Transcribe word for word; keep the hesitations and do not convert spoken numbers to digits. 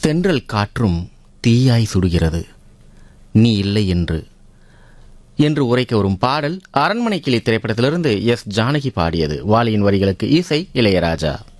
தென்றல் காற்றும் தீயாய் சுடுகிறது நீ இல்லை என்று என்று உரைக்க வரும் பாடல் அரண்மனை கிளி திரைப்படத்திலிருந்து எஸ் ஜானகி பாடியது. வாலியின் வரிகளுக்கு இசை இளையராஜா.